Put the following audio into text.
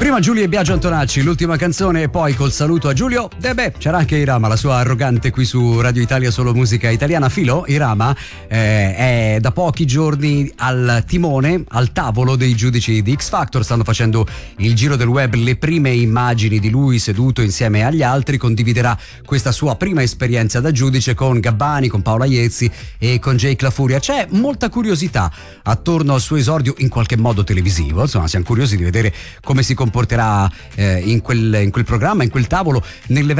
Prima Giulio e Biagio Antonacci, l'ultima canzone, e poi col saluto a Giulio. C'era anche Irama, la sua arrogante qui su Radio Italia, solo musica italiana. Filo, Irama è da pochi giorni al timone, al tavolo dei giudici di X Factor. Stanno facendo il giro del web le prime immagini di lui seduto insieme agli altri. Condividerà questa sua prima esperienza da giudice con Gabbani, con Paola Iezzi e con Jake La Furia. C'è molta curiosità attorno al suo esordio in qualche modo televisivo, insomma siamo curiosi di vedere come si comporterà in quel programma, in quel tavolo, nell'evento